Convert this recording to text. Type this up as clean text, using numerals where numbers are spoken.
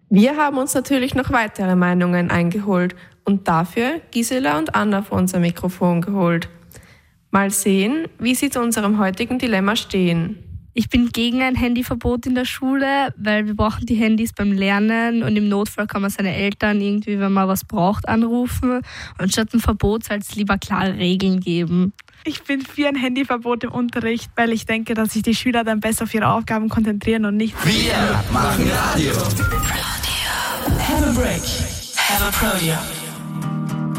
Wir haben uns natürlich noch weitere Meinungen eingeholt und dafür Gisela und Anna vor unser Mikrofon geholt. Mal sehen, wie sie zu unserem heutigen Dilemma stehen. Ich bin gegen ein Handyverbot in der Schule, weil wir brauchen die Handys beim Lernen und im Notfall kann man seine Eltern irgendwie, wenn man was braucht, anrufen. Und statt ein Verbot soll es lieber klare Regeln geben. Ich bin für ein Handyverbot im Unterricht, weil ich denke, dass sich die Schüler dann besser auf ihre Aufgaben konzentrieren und nicht... Wir machen Radio. Have a break. Have a Project.